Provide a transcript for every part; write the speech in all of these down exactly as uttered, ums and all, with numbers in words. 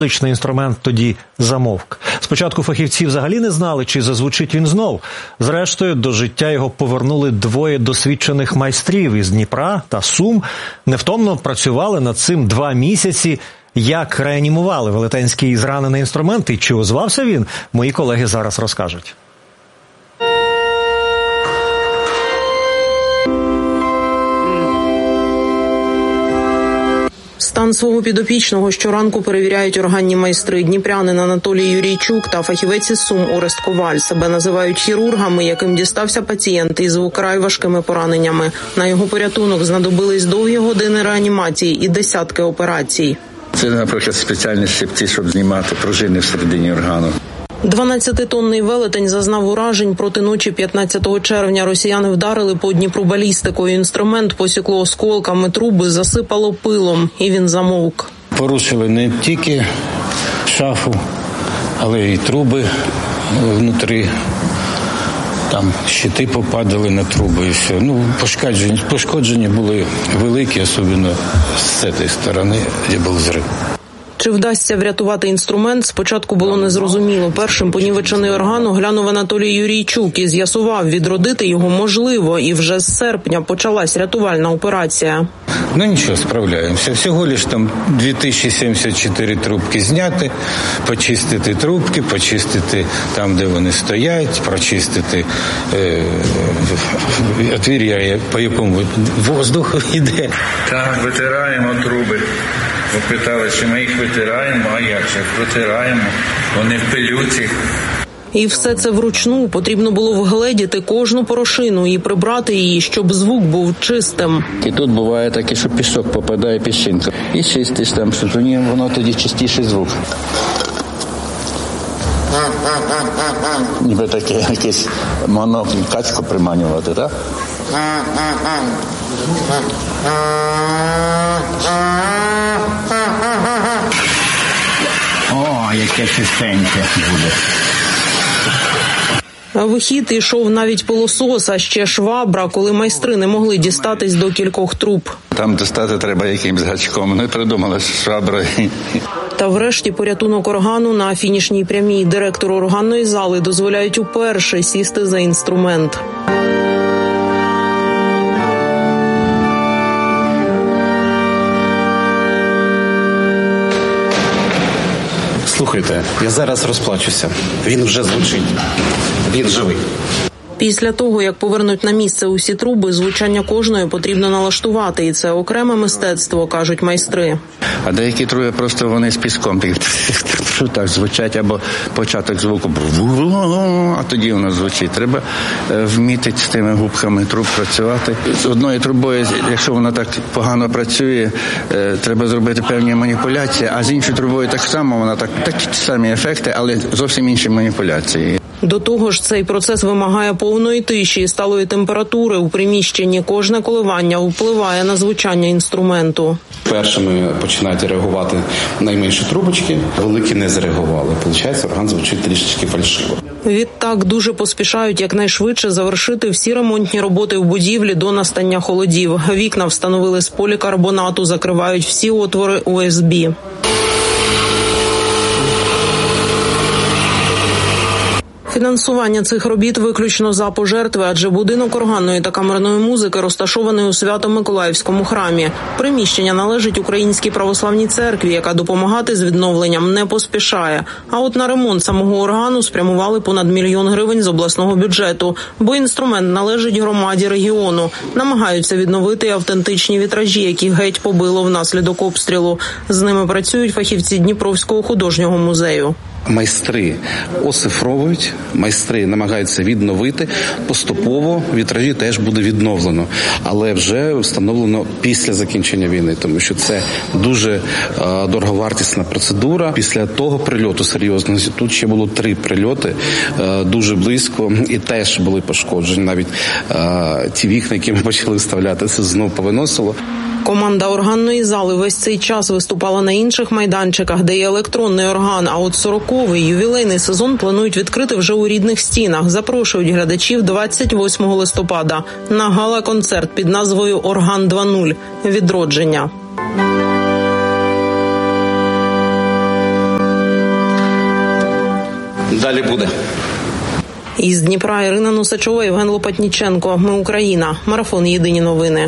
Музичний інструмент тоді замовк. Спочатку фахівці взагалі не знали, чи зазвучить він знов. Зрештою, до життя його повернули двоє досвідчених майстрів із Дніпра та Сум. Невтомно працювали над цим два місяці. Як реанімували велетенський зранений інструмент і чи озвався він, мої колеги зараз розкажуть. Стан свого підопічного щоранку перевіряють органні майстри. Дніпрянин Анатолій Юрійчук та фахівець із Сум Орест Коваль себе називають хірургами, яким дістався пацієнт із вкрай важкими пораненнями. На його порятунок знадобились довгі години реанімації і десятки операцій. Це, наприклад, спеціальні щипці, щоб знімати пружини всередині органу. дванадцятитонний велетень зазнав уражень. Проти ночі п'ятнадцятого червня росіяни вдарили по Дніпру балістикою. Інструмент посікло осколками, труби засипало пилом, і він замовк. Порушили не тільки шафу, але й труби внутрі. Там щити попадали на труби і все. Ну, пошкодження, пошкодження були великі, особливо з цієї сторони, де був зрив. Чи вдасться врятувати інструмент, спочатку було незрозуміло. Першим понівечений орган оглянув Анатолій Юрійчук і з'ясував, відродити його можливо. І вже з серпня почалась рятувальна операція. Ну нічого, справляємося. Всього лиш там дві тисячі сімдесят чотири трубки зняти, почистити трубки, почистити там, де вони стоять, прочистити е, отвір, по якому воздух йде. Так, витираємо труби. Ви питали, чи ми їх витираємо, а як же? Витираємо, вони в пилюці. І все це вручну. Потрібно було вгледіти кожну порошину і прибрати її, щоб звук був чистим. І тут буває таке, що пісок попадає, піщинка. І чистиш там, що воно тоді чистіший звук. Ніби таке якесь монокль, качку приманювати, так? О, яке чистеньке буде. Вихід йшов навіть пилосос, а ще швабра, коли майстри не могли дістатись до кількох труб. Там достати треба якимсь гачком. Ми придумали швабру. Та врешті порятунок органу на фінішній прямій. Директору органної зали дозволяють уперше сісти за інструмент. Слухайте, я зараз розплачуся. Він вже звучить. Він живий. Після того, як повернуть на місце усі труби, звучання кожної потрібно налаштувати. І це окреме мистецтво, кажуть майстри. А деякі труби просто вони з піском так звучать, або початок звуку, а тоді воно звучить. Треба вміти з тими губками труб працювати. З одною трубою, якщо вона так погано працює, треба зробити певні маніпуляції, а з іншою трубою так само, вона так, такі самі ефекти, але зовсім інші маніпуляції. До того ж, цей процес вимагає повної тиші і сталої температури у приміщенні. Кожне коливання впливає на звучання інструменту. Першими починають реагувати найменші трубочки, великі не зреагували. Получається, орган звучить трішечки фальшиво. Відтак дуже поспішають якнайшвидше завершити всі ремонтні роботи в будівлі до настання холодів. Вікна встановили з полікарбонату, закривають всі отвори О Ес Бі. Фінансування цих робіт виключно за пожертви, адже будинок органної та камерної музики розташований у Свято-Миколаївському храмі. Приміщення належить Українській православній церкві, яка допомагати з відновленням не поспішає. А от на ремонт самого органу спрямували понад мільйон гривень з обласного бюджету, бо інструмент належить громаді регіону. Намагаються відновити автентичні вітражі, які геть побило внаслідок обстрілу. З ними працюють фахівці Дніпровського художнього музею. Майстри оцифровують, майстри намагаються відновити. Поступово вітражі теж буде відновлено, але вже встановлено після закінчення війни, тому що це дуже е, дороговартісна процедура. Після того прильоту серйозного, тут ще було три прильоти, е, дуже близько, і теж були пошкоджені. Навіть е, ті вікна, які ми почали вставляти, це знов повиносило. Команда органної зали весь цей час виступала на інших майданчиках, де є електронний орган, а от сороковий ювілейний сезон планують відкрити вже у рідних стінах. Запрошують глядачів двадцять восьмого листопада на гала-концерт під назвою «Орган два нуль. Відродження». далі буде. Із Дніпра Ірина Носачова, Євген Лопатніченко. Ми Україна. Марафон «Єдині новини».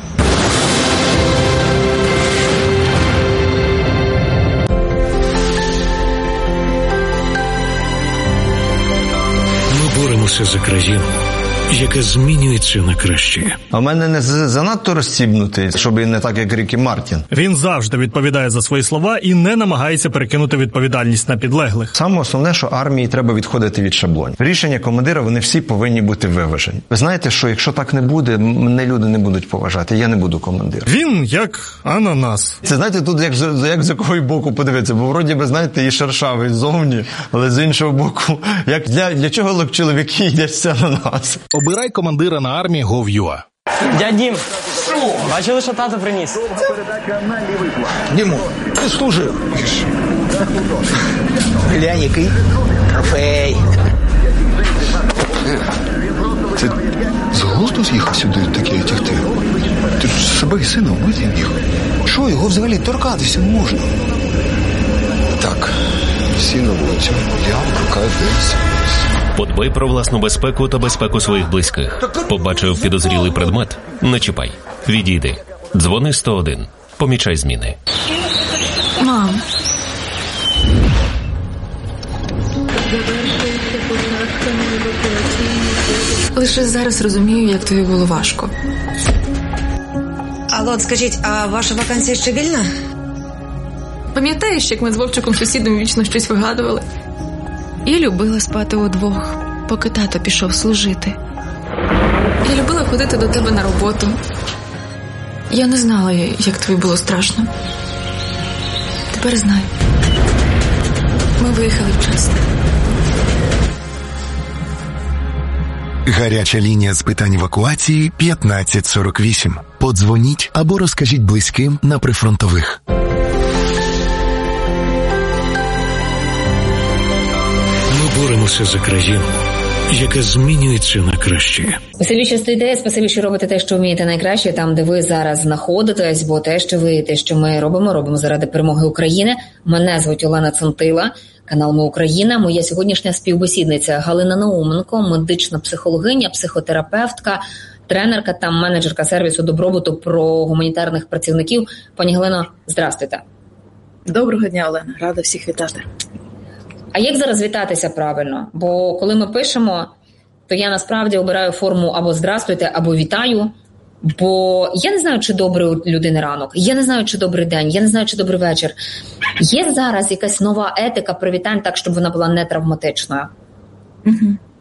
Ми боремося за країну, яка змінюється на краще. А в мене не занадто розстібнутий, щоб і не так, як Рікі Мартін. Він завжди відповідає за свої слова і не намагається перекинути відповідальність на підлеглих. Саме основне, що армії треба відходити від шаблонів. Рішення командира, вони всі повинні бути виважені. Ви знаєте, що якщо так не буде, мене люди не будуть поважати, я не буду командиром. Він як ананас. Це, знаєте, тут як, як з якого боку подивитися, бо вроді би, знаєте, і шершавий ззовні, але з іншого боку, як для, для чого чоловіки їдяться на нас? Обирай командира на армії гов точка ю а. Дядь Дім, бачили, що тато приніс? Діму, ти служив. Глянь, який трофей. Ти з глузду з'їхав сюди таке тягти? Ти ж себе і сина вбити міг. Що, його взагалі торкатися можна? Так, всі на вулицю. Я викликаю десь. Подбай про власну безпеку та безпеку своїх близьких. Побачив підозрілий предмет? Не чіпай. Відійди. Дзвони сто один. Помічай зміни. Мам. Лише зараз розумію, як тобі було важко. Алло, скажіть, а ваша вакансія ще вільна? Пам'ятаєш, як ми з Вовчиком сусідом вічно щось вигадували? Я любила спати удвох, поки тато пішов служити. Я любила ходити до тебе на роботу. Я не знала, як тобі було страшно. Тепер знаю. Ми виїхали вчасно. Гаряча лінія з питань евакуації п'ятнадцять сорок вісім. Подзвоніть або розкажіть близьким на прифронтових. Ми боремося за країну, яка змінюється на краще. Спасибі, що стоїте, спасибі, що робите те, що вмієте найкраще, там, де ви зараз знаходитесь, бо те, що ви, те, що ми робимо, робимо заради перемоги України. Мене звуть Олена Центила, канал «Ми Україна». Моя сьогоднішня співбесідниця Галина Науменко, медична психологиня, психотерапевтка, тренерка та менеджерка сервісу добробуту про гуманітарних працівників. Пані Галино, здрастуйте. Доброго дня, Олена. Рада всіх вітати. А як зараз вітатися правильно? Бо коли ми пишемо, то я насправді обираю форму або «здрастуйте», або «вітаю», бо я не знаю, чи добрий у людини ранок, я не знаю, чи добрий день, я не знаю, чи добрий вечір. Є зараз якась нова етика привітань так, щоб вона була не травматичною? Угу.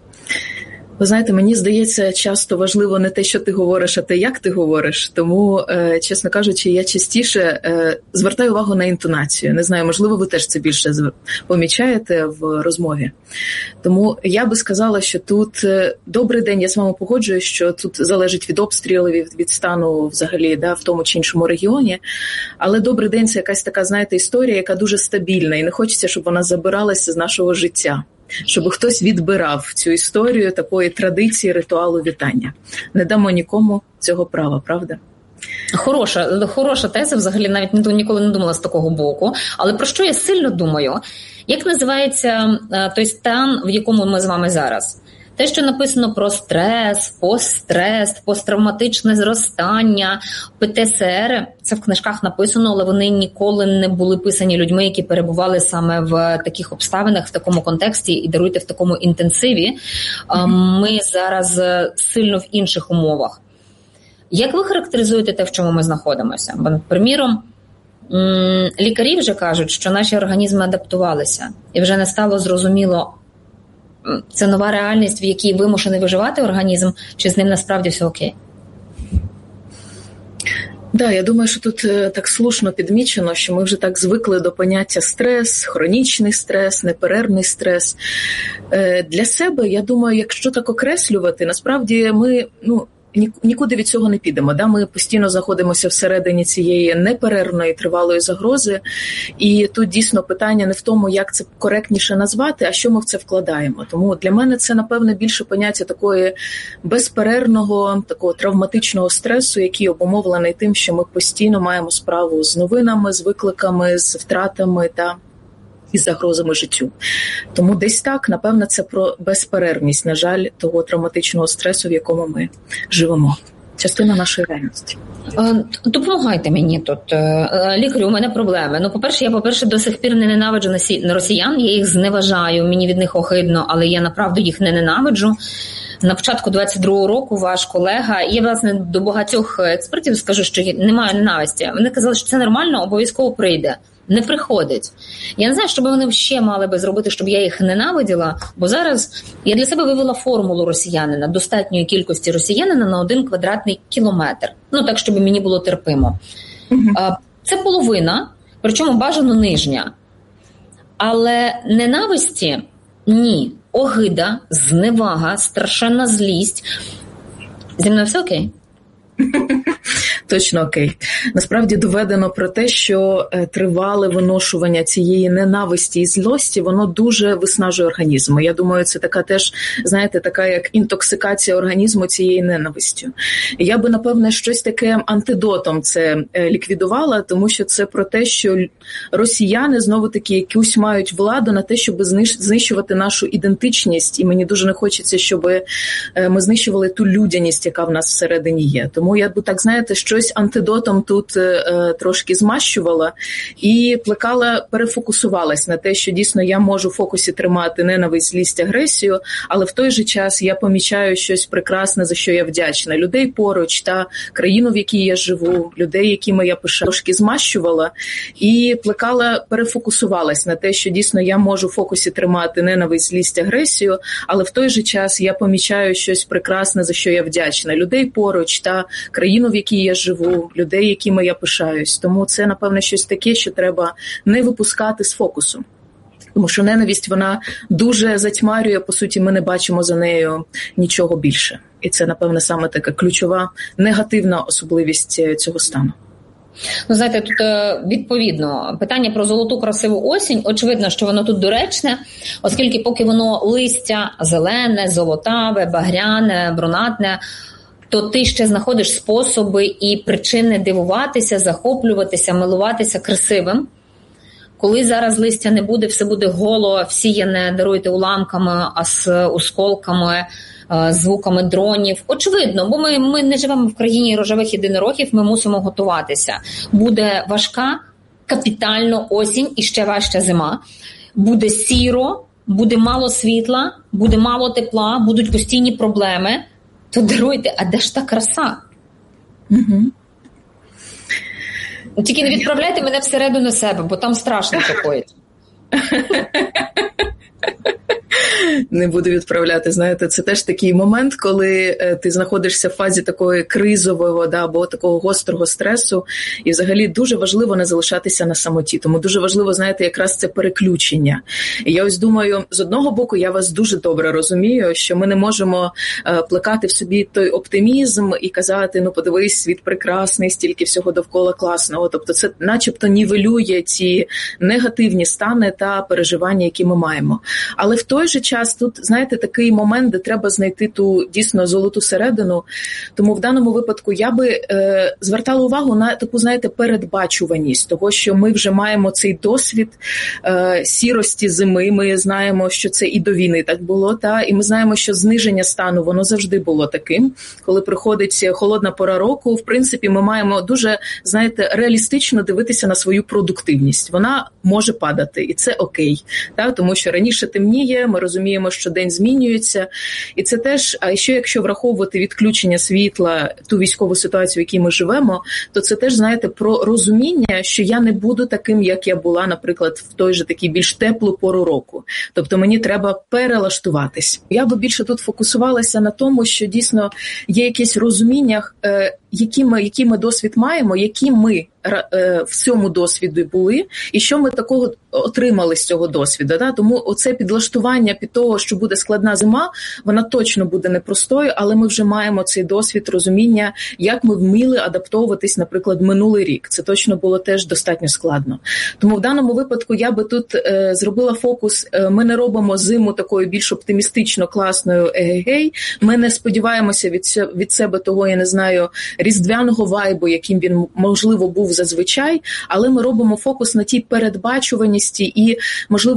Ви знаєте, мені здається, часто важливо не те, що ти говориш, а те, як ти говориш. Тому, е, чесно кажучи, я частіше е, звертаю увагу на інтонацію. Не знаю, можливо, ви теж це більше помічаєте в розмові. Тому я би сказала, що тут е, добрий день, я з вами погоджуюсь, що тут залежить від обстрілів, від, від стану взагалі, да, в тому чи іншому регіоні. Але добрий день – це якась така, знаєте, історія, яка дуже стабільна. І не хочеться, щоб вона забиралася з нашого життя. Щоб хтось відбирав цю історію такої традиції, ритуалу вітання. Не дамо нікому цього права, правда? Хороша, хороша теза, взагалі навіть ніколи не думала з такого боку. Але про що я сильно думаю? Як називається той стан, в якому ми з вами зараз? Те, що написано про стрес, постстрес, посттравматичне зростання, пе те ес ер, це в книжках написано, але вони ніколи не були писані людьми, які перебували саме в таких обставинах, в такому контексті і, даруйте, в такому інтенсиві. Ми зараз сильно в інших умовах. Як ви характеризуєте те, в чому ми знаходимося? Бо, приміром, лікарі вже кажуть, що наші організми адаптувалися і вже не стало зрозуміло, це нова реальність, в якій вимушений виживати організм, чи з ним насправді все окей? Да, я думаю, що тут так слушно підмічено, що ми вже так звикли до поняття стрес, хронічний стрес, неперервний стрес. Для себе, я думаю, якщо так окреслювати, насправді ми, ну, нікуди від цього не підемо. Да? Ми постійно знаходимося всередині цієї неперервної тривалої загрози. І тут дійсно питання не в тому, як це коректніше назвати, а що ми в це вкладаємо. Тому для мене це, напевно, більше поняття такої безперервного, такого травматичного стресу, який обумовлений тим, що ми постійно маємо справу з новинами, з викликами, з втратами та із загрозами життю. Тому десь так, напевно, це про безперервність, на жаль, того травматичного стресу, в якому ми живемо. Частина нашої реальності. Допомагайте мені тут. Лікарю, у мене проблеми. Ну, по-перше, я, по-перше, до сих пір не ненавиджу росіян, я їх зневажаю, мені від них огидно, але я направду їх не ненавиджу. На початку двадцять другого року ваш колега, і я, власне, до багатьох експертів скажу, що немає ненависті. Вони казали, що це нормально, обов'язково прийде. Не приходить. Я не знаю, що би вони ще мали би зробити, щоб я їх ненавиділа, бо зараз я для себе вивела формулу росіянина, достатньої кількості росіянина на один квадратний кілометр. Ну, так, щоб мені було терпимо. Uh-huh. Це половина, причому бажано нижня. Але ненависті – ні. Огида, зневага, страшенна злість. Зі мною все окей? Точно окей. Насправді доведено про те, що тривале виношування цієї ненависті і злості, воно дуже виснажує організм. Я думаю, це така теж, знаєте, така як інтоксикація організму цією ненавистю. Я би, напевне, щось таке антидотом це ліквідувала, тому що це про те, що росіяни знову-таки якусь мають владу на те, щоб знищувати нашу ідентичність, і мені дуже не хочеться, щоб ми знищували ту людяність, яка в нас всередині є. Тому я би так, знаєте, щось антидотом тут е, трошки змащувала і плекала, перефокусувалась на те, що дійсно я можу в фокусі тримати ненависть, злість, агресію, але в той же час я помічаю щось прекрасне, за що я вдячна. Людей поруч та країну, в якій я живу, людей, якими я пишаю, трошки змащувала і плекала, перефокусувалась на те, що дійсно я можу в фокусі тримати ненависть, злість, агресію, але в той же час я помічаю щось прекрасне, за що я вдячна. Людей поруч та країну, в якій я живу, людей, якими я пишаюсь. Тому це, напевно, щось таке, що треба не випускати з фокусу. Тому що ненависть, вона дуже затьмарює, по суті, ми не бачимо за нею нічого більше. І це, напевно, саме така ключова негативна особливість цього стану. Ну, знаєте, тут відповідно питання про золоту красиву осінь, очевидно, що воно тут доречне, оскільки поки воно листя зелене, золотаве, багряне, брунатне, то ти ще знаходиш способи і причини дивуватися, захоплюватися, милуватися красивим. Коли зараз листя не буде, все буде голо, всіяне, даруйте, уламками, а з осколками, звуками дронів. Очевидно, бо ми, ми не живемо в країні рожевих єдинорогів, ми мусимо готуватися. Буде важка, капітально осінь і ще важча зима. Буде сіро, буде мало світла, буде мало тепла, будуть постійні проблеми. То даруйте, а де ж та краса? Угу. Тільки не відправляйте мене всередину себе, бо там страшно такоїть. Не буду відправляти, знаєте, це теж такий момент, коли ти знаходишся в фазі такої кризового, да, або такого гострого стресу, і взагалі дуже важливо не залишатися на самоті, тому дуже важливо, знаєте, якраз це переключення. І я ось думаю, з одного боку, я вас дуже добре розумію, що ми не можемо е, плекати в собі той оптимізм і казати, ну подивись, світ прекрасний, стільки всього довкола класного, тобто це начебто нівелює ці негативні стани та переживання, які ми маємо. Але в той же час тут, знаєте, такий момент, де треба знайти ту дійсно золоту середину. Тому в даному випадку я би е, звертала увагу на таку, знаєте, передбачуваність того, що ми вже маємо цей досвід е, сірості зими. Ми знаємо, що це і до війни так було, та і ми знаємо, що зниження стану, воно завжди було таким. Коли приходить холодна пора року, в принципі, ми маємо дуже, знаєте, реалістично дивитися на свою продуктивність. Вона може падати, і це окей, та, тому що раніше темніє, ми розуміємо, що день змінюється. І це теж, а ще якщо враховувати відключення світла, ту військову ситуацію, в якій ми живемо, то це теж, знаєте, про розуміння, що я не буду таким, як я була, наприклад, в той же такий більш теплу пору року. Тобто мені треба перелаштуватись. Я би більше тут фокусувалася на тому, що дійсно є якесь розуміння, які ми, який ми досвід маємо, які ми в цьому досвіду були, і що ми такого отримали з цього досвіду. Да? Тому оце підлаштування під того, що буде складна зима, вона точно буде непростою, але ми вже маємо цей досвід розуміння, як ми вміли адаптовуватись, наприклад, минулий рік. Це точно було теж достатньо складно. Тому в даному випадку я би тут е, зробила фокус, е, ми не робимо зиму такою більш оптимістично класною егегей, ми не сподіваємося від, від себе того, я не знаю, різдвяного вайбу, яким він, можливо, був зазвичай, але ми робимо фокус на тій передбачуваності і, можливо,